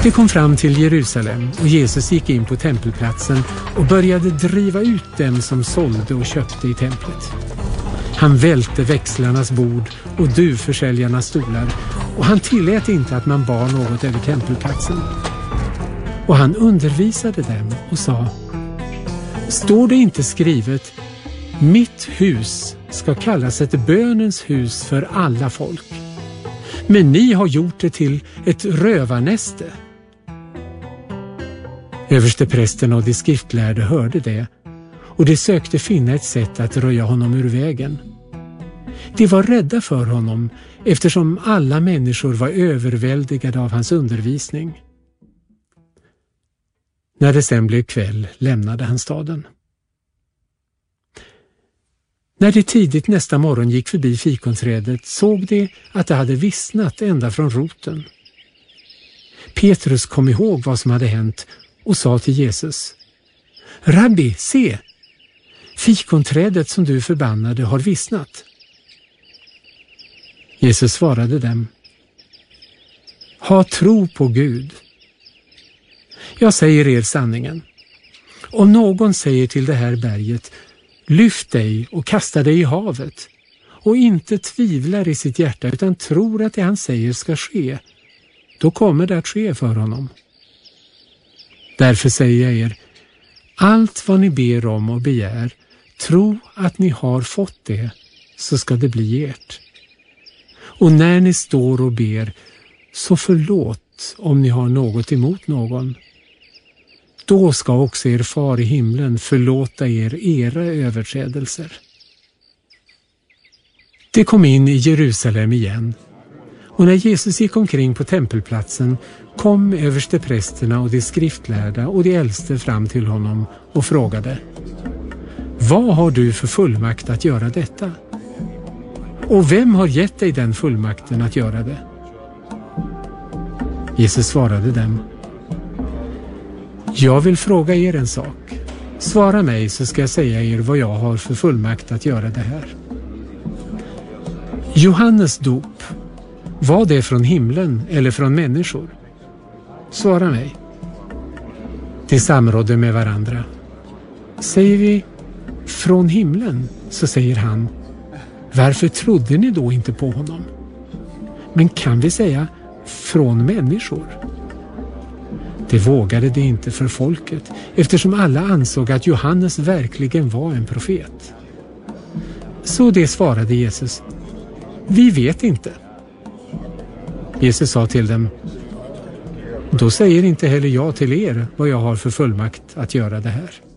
Det kom fram till Jerusalem och Jesus gick in på tempelplatsen och började driva ut dem som sålde och köpte i templet. Han välte växlarnas bord och duvförsäljarnas stolar och han tillät inte att man bar något över tempelplatsen. Och han undervisade dem och sa: står det inte skrivet, mitt hus ska kallas ett bönens hus för alla folk. Men ni har gjort det till ett rövarnäste. Översteprästen och de skriftlärde hörde det, och de sökte finna ett sätt att röja honom ur vägen. De var rädda för honom eftersom alla människor var överväldigade av hans undervisning. När det sen blev kväll lämnade han staden. När de tidigt nästa morgon gick förbi fikonträdet såg de att det hade vissnat ända från roten. Petrus kom ihåg vad som hade hänt och sa till Jesus: Rabbi, se! Fikonträdet som du förbannade har vissnat. Jesus svarade dem: ha tro på Gud. Jag säger er sanningen. Om någon säger till det här berget, lyft dig och kasta dig i havet, och inte tvivlar i sitt hjärta utan tror att det han säger ska ske, då kommer det att ske för honom. Därför säger jag er, allt vad ni ber om och begär, tro att ni har fått det, så ska det bli ert. Och när ni står och ber, så förlåt om ni har något emot någon. Då ska också er far i himlen förlåta er era överträdelser. Det kom in i Jerusalem igen, och när Jesus gick omkring på tempelplatsen kom översteprästerna och de skriftlärda och de äldste fram till honom och frågade: vad har du för fullmakt att göra detta? Och vem har gett dig den fullmakten att göra det? Jesus svarade dem: jag vill fråga er en sak. Svara mig så ska jag säga er vad jag har för fullmakt att göra det här. Johannes dop, var det från himlen eller från människor? Svara mig. De samrådde med varandra. Säger vi från himlen, så säger han: varför trodde ni då inte på honom? Men kan vi säga från människor? Det vågade det inte för folket, eftersom alla ansåg att Johannes verkligen var en profet. Så det svarade Jesus: vi vet inte. Jesus sa till dem: då säger inte heller jag till er vad jag har för fullmakt att göra det här.